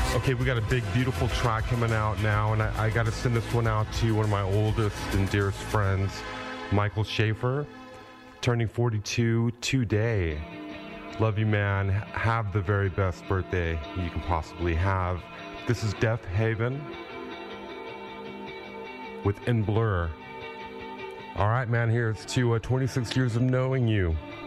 Okay, we got a big, beautiful track coming out now, and I got to send this one out to one of my oldest and dearest friends, Michael Schaefer, turning 42 today. Love you, man. Have the very best birthday you can possibly have. This is Death Haven with In Blur. All right, man, here's to 26 years of knowing you.